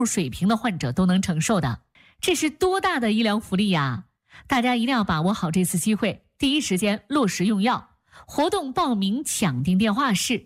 水平的患者都能承受的。这是多大的医疗福利呀！大家一定要把握好这次机会，第一时间落实用药。活动报名抢订电话是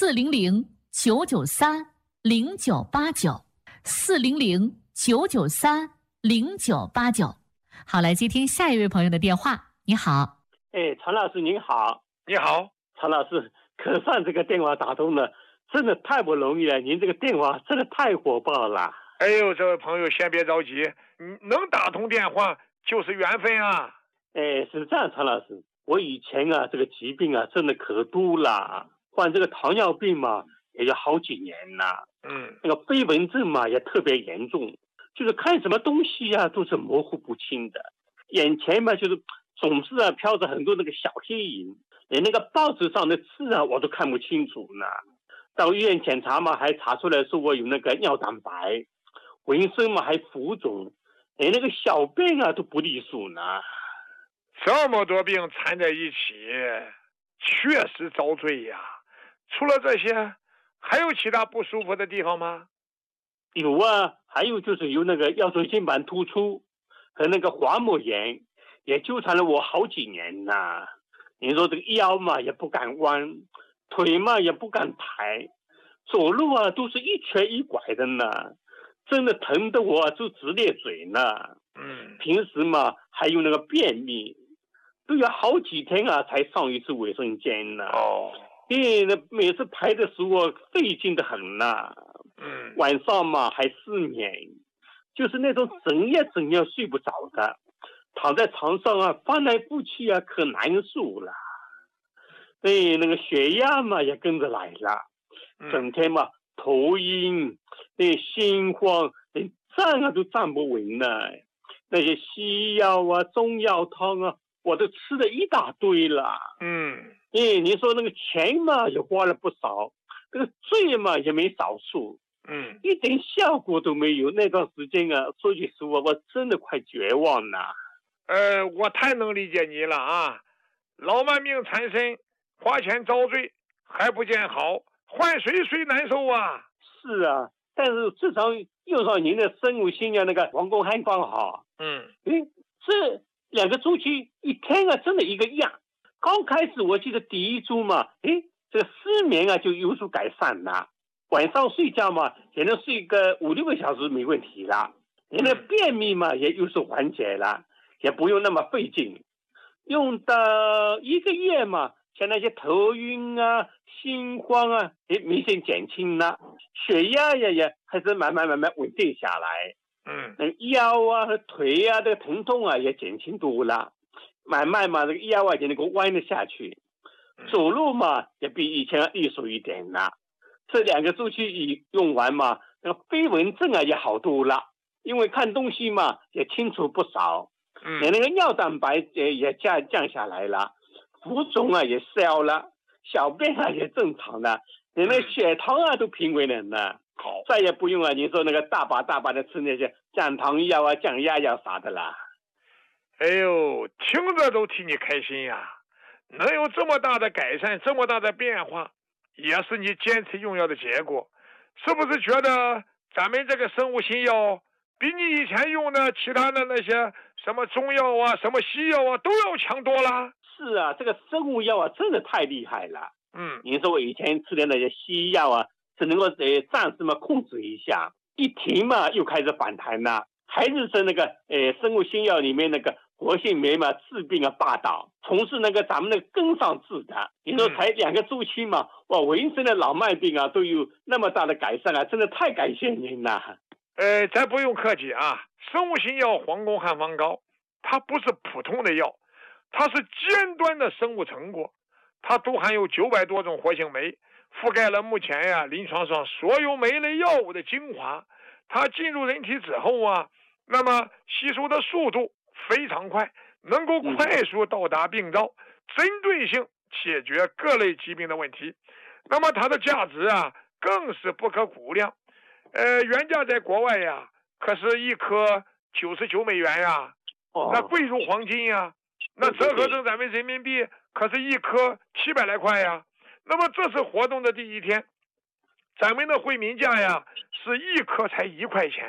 400-993-0989，400-993-0989。好，来接听下一位朋友的电话。你好。 常老师您好。 你好， 常老师，可算这个电话打通了，真的太不容易了，您这个电话真的太火爆了。 哎呦，这位朋友先别着急，能打通电话就是缘分啊。 是这样，常老师，我以前这个疾病真的可多了，患这个糖尿病嘛也有好几年了，那个飞蚊症嘛也特别严重，就是看什么东西都是模糊不清的，眼前嘛就是总是飘着很多那个小黑影，连那个报纸上的字我都看不清楚呢。到医院检查嘛还查出来说我有那个尿蛋白，浑身嘛还浮肿，连那个小便都不利索呢。 这么多病缠在一起，确实遭罪呀。除了这些，还有其他不舒服的地方吗？ 有还有就是有那个腰椎间盘突出和那个滑膜炎，也纠缠了我好几年呐。你说这个腰嘛也不敢弯，腿嘛也不敢抬，走路都是一瘸一拐的呢，真的疼得我就直咧嘴呢。平时嘛还有那个便秘，都要好几天才上一次卫生间呢。每次排的时候费劲的很呢。晚上嘛还失眠，就是那种整夜睡不着的，躺在床上翻来覆去可难受了。那个血压嘛也跟着来了，整天嘛头晕，心慌，连站都站不稳呢。那些西药中药汤我都吃了一大堆了。你说那个钱嘛也花了不少，这个罪嘛也没少受，一点效果都没有。那段时间说句实话，我真的快绝望了。 我太能理解你了啊！老慢病缠身，花钱遭罪，还不见好，换谁难受啊？ 是啊，但是至少用上您的生物新药那个黄宫汉方好。这两个周期一天真的一个样。刚开始我记得第一周嘛，这个失眠就有所改善了，晚上睡觉嘛也能睡个5-6个小时没问题了，连那便秘嘛也有所缓解了，也不用那么费劲。用到1个月嘛，像那些头晕心慌也明显减轻了，血压也开始慢慢稳定下来。腰和腿这个疼痛也减轻多了，慢慢嘛这个腰也能够弯得下去，走路嘛也比以前利索一点了。这2个周期用完嘛，那个飞蚊症也好多了，因为看东西嘛也清楚不少，连那个尿蛋白也降下来了，浮肿也消了，小便也正常了，连那血糖都平稳了呢。好，再也不用你说那个大把的吃那些降糖药降压药啥的啦。 哎呦，听着都替你开心呀！能有这么大的改善，这么大的变化，也是你坚持用药的结果。是不是觉得咱们这个生物新药比你以前用的其他的那些什么中药什么西药都要强多了？ 是啊，这个生物药真的太厉害了。你说我以前吃的那些西药只能够暂时嘛控制一下，一停嘛又开始反弹了，还是在那个生物新药里面那个活性酶嘛治病霸道，从事那个咱们的根上治的。你说才2个周期嘛，我浑身的老慢病都有那么大的改善真的太感谢您了。 咱不用客气啊，生物新药黄宫汉方膏，它不是普通的药，它是尖端的生物成果，它都含有900多种活性酶，覆盖了目前临床上所有酶类药物的精华。它进入人体之后那么吸收的速度非常快，能够快速到达病灶，针对性解决各类疾病的问题。那么它的价值更是不可估量。原价在国外可是1颗$99那贵如黄金那折合成咱们人民币可是1颗700来块那么这次活动的第一天，咱们的惠民价是1颗才1块钱。